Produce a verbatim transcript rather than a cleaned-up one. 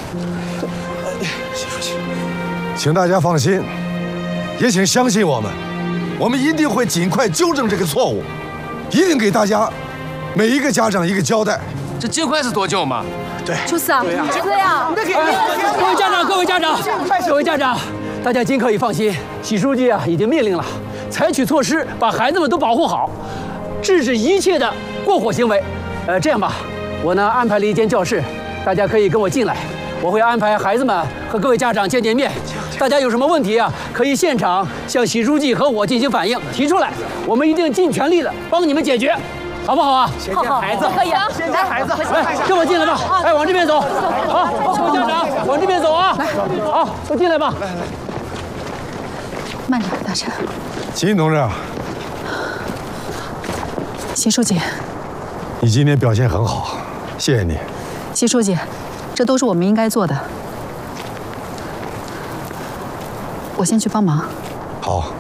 习书记， 请大家放心，也请相信我们，我们一定会尽快纠正这个错误，一定给大家每一个家长一个交代。 这尽快是多久嘛？ 对， 初四啊，对呀， 各位家长，各位家长，各位家长，大家尽可以放心，习书记啊已经命令了，采取措施把孩子们都保护好，制止一切的过火行为。呃，这样吧，我呢安排了一间教室，大家可以跟我进来，我会安排孩子们和各位家长见见面。大家有什么问题啊，可以现场向习书记和我进行反映，提出来，我们一定尽全力的帮你们解决。好不好啊？ 先见孩子，可以啊。 先见孩子， 来，跟我进来吧。哎，往这边走。好，各位家长往这边走啊。好，都进来吧。来来， 慢点，大臣。 秦同志， 习书记， 你今天表现很好，谢谢你。 习书记，这都是我们应该做的。我先去帮忙。 好。